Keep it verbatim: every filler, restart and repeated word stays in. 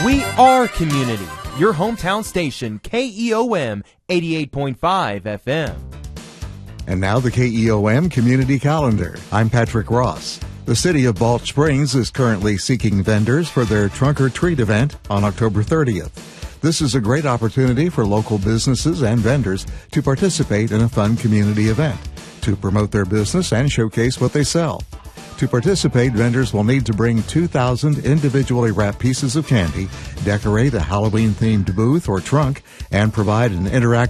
We are community. Your hometown station, K E O M eighty-eight point five F M. And now the K E O M Community Calendar. I'm Patrick Ross. The city of Balch Springs is currently seeking vendors for their Trunk or Treat event on October thirtieth. This is a great opportunity for local businesses and vendors to participate in a fun community event, to promote their business and showcase what they sell. To participate, vendors will need to bring two thousand individually wrapped pieces of candy, decorate a Halloween-themed booth or trunk, and provide an interactive